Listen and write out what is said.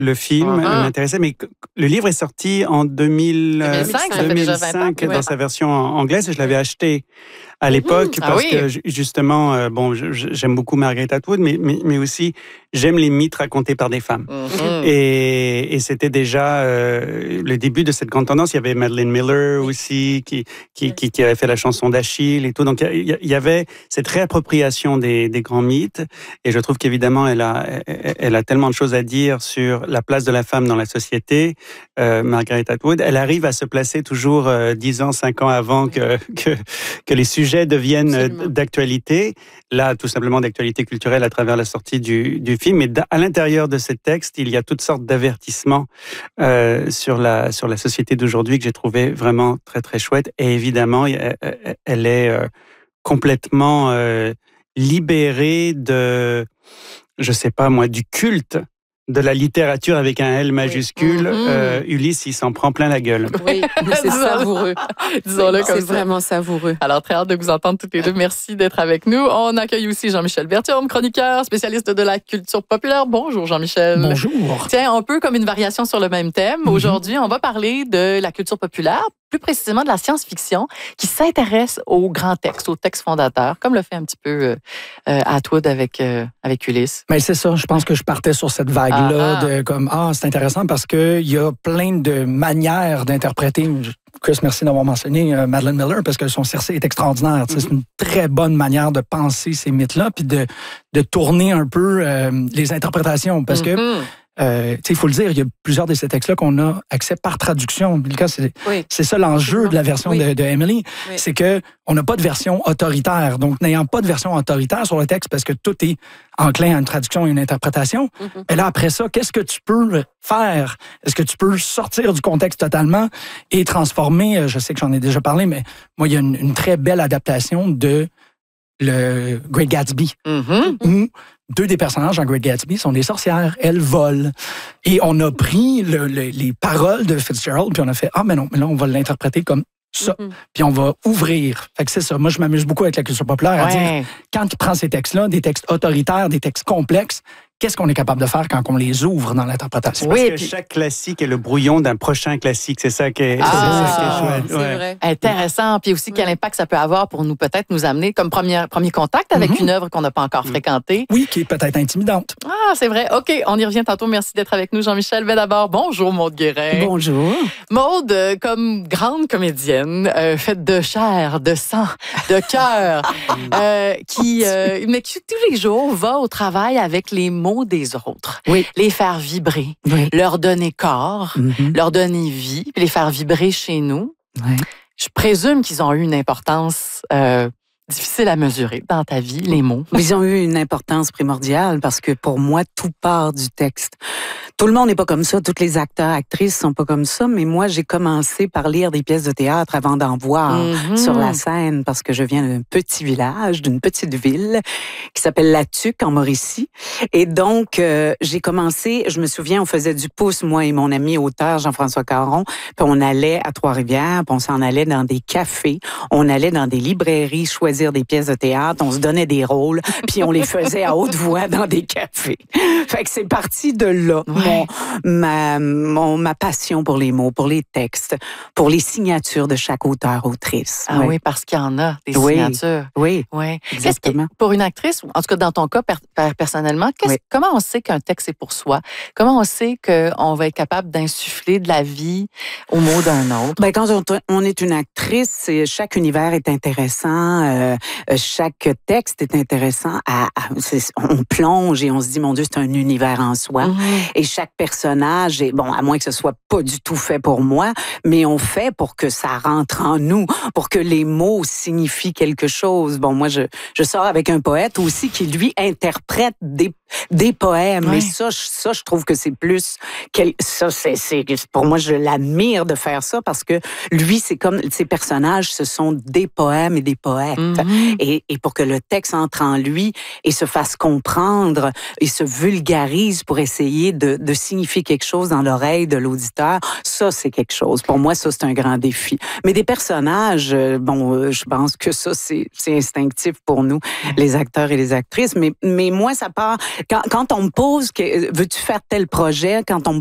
le film m'intéressait, mais le livre est sorti en 2005 dans sa version anglaise et je l'avais acheté à l'époque parce que justement, j'aime beaucoup Margaret Atwood, mais aussi j'aime les mythes racontés par des femmes. Et c'était déjà le début de cette grande tendance. Il y avait Madeline Miller aussi qui avait fait la chanson d'Achille et tout. Donc il y avait cette réappropriation des grands mythes. Et je trouve qu'évidemment elle a tellement de choses à dire sur la place de la femme dans la société. Margaret Atwood, elle arrive à se placer toujours 10 ans, 5 ans avant que les sujets deviennent d'actualité. Là, tout simplement d'actualité culturelle à travers la sortie du film. Mais à l'intérieur de ces textes, il y a toutes sortes d'avertissements sur la société d'aujourd'hui que j'ai trouvé vraiment très, très chouette. Et évidemment, elle est complètement libérée de, je sais pas moi, du culte de la littérature avec un L majuscule. Ulysse, il s'en prend plein la gueule. Oui, c'est savoureux. Disons-le comme ça. C'est vraiment savoureux. Alors, très hâte de vous entendre toutes les deux. Merci d'être avec nous. On accueille aussi Jean-Michel Berthiaume, chroniqueur, spécialiste de la culture populaire. Bonjour, Jean-Michel. Bonjour. Tiens, un peu comme une variation sur le même thème. Aujourd'hui, on va parler de la culture populaire, plus précisément de la science-fiction, qui s'intéresse aux grands textes, aux textes fondateurs, comme le fait un petit peu Atwood avec Ulysse. Mais c'est ça, je pense que je partais sur cette vague-là de comme, c'est intéressant parce qu'il y a plein de manières d'interpréter. Chris, merci d'avoir mentionné Madeline Miller parce que son Circé est extraordinaire. C'est une très bonne manière de penser ces mythes-là puis de tourner un peu les interprétations parce que il faut le dire, il y a plusieurs de ces textes-là qu'on a accès par traduction. C'est ça l'enjeu de la version de Emily, c'est qu'on n'a pas de version autoritaire. Donc, n'ayant pas de version autoritaire sur le texte, parce que tout est enclin à une traduction et une interprétation, et là, après ça, qu'est-ce que tu peux faire? Est-ce que tu peux sortir du contexte totalement et transformer, je sais que j'en ai déjà parlé, mais moi, il y a une très belle adaptation de le Great Gatsby, où deux des personnages dans Great Gatsby sont des sorcières. Elles volent. Et on a pris les paroles de Fitzgerald, puis on a fait, mais non, mais là, on va l'interpréter comme ça. Puis on va ouvrir. Fait que c'est ça. Moi, je m'amuse beaucoup avec la culture populaire à dire, quand il prend ces textes-là, des textes autoritaires, des textes complexes, qu'est-ce qu'on est capable de faire quand on les ouvre dans l'interprétation? Parce que chaque classique est le brouillon d'un prochain classique. C'est ça qui est, chouette. C'est vrai. Intéressant. Puis aussi, quel impact ça peut avoir pour nous, peut-être, nous amener comme premier contact avec une œuvre qu'on n'a pas encore fréquentée. Oui, qui est peut-être intimidante. C'est vrai. OK, on y revient tantôt. Merci d'être avec nous, Jean-Michel. Mais d'abord, bonjour, Maude Guérin. Bonjour. Maude, comme grande comédienne, faite de chair, de sang, de cœur, mais qui tous les jours va au travail avec les mots des autres, les faire vibrer, leur donner corps, leur donner vie, puis les faire vibrer chez nous. Je présume qu'ils ont eu une importance difficile à mesurer dans ta vie, les mots. Ils ont eu une importance primordiale parce que pour moi, tout part du texte. Tout le monde n'est pas comme ça, tous les acteurs, actrices sont pas comme ça, mais moi, j'ai commencé par lire des pièces de théâtre avant d'en voir sur la scène parce que je viens d'un petit village, d'une petite ville qui s'appelle La Tuque, en Mauricie. Et donc, j'ai commencé, je me souviens, on faisait du pouce, moi et mon ami auteur Jean-François Caron, puis on allait à Trois-Rivières, puis on s'en allait dans des cafés, on allait dans des librairies choisir des pièces de théâtre, on se donnait des rôles, puis on les faisait à haute voix dans des cafés. Fait que c'est parti de là. Ma passion pour les mots, pour les textes, pour les signatures de chaque auteur-autrice. Oui, parce qu'il y en a, des signatures. Oui, exactement. Pour une actrice, en tout cas dans ton cas personnellement, comment on sait qu'un texte est pour soi? Comment on sait qu'on va être capable d'insuffler de la vie aux mots d'un autre? Quand on est une actrice, chaque univers est intéressant, chaque texte est intéressant. On plonge et on se dit, mon Dieu, c'est un univers en soi. Et chaque personnage est, à moins que ce soit pas du tout fait pour moi, mais on fait pour que ça rentre en nous, pour que les mots signifient quelque chose. Moi, je sors avec un poète aussi qui, lui, interprète des poèmes. Et ça, je trouve que c'est plus... pour moi, je l'admire de faire ça parce que lui, c'est comme... Ses personnages, ce sont des poèmes et des poètes. Et pour que le texte entre en lui et se fasse comprendre et se vulgarise pour essayer de signifier quelque chose dans l'oreille de l'auditeur, ça, c'est quelque chose. Pour moi, ça, c'est un grand défi. Mais des personnages, je pense que ça, c'est instinctif pour nous, les acteurs et les actrices. Mais moi, ça part... quand on me pose, veux-tu faire tel projet? Quand on me